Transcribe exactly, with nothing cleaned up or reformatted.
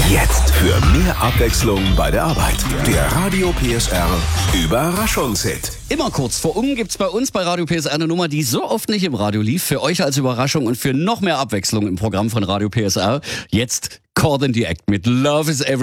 Jetzt für mehr Abwechslung bei der Arbeit. Der Radio P S R Überraschungshit. Immer kurz vor um gibt's bei uns bei Radio P S R eine Nummer, die so oft nicht im Radio lief. Für euch als Überraschung und für noch mehr Abwechslung im Programm von Radio P S R. Jetzt Caught in the Act mit Love is Everything.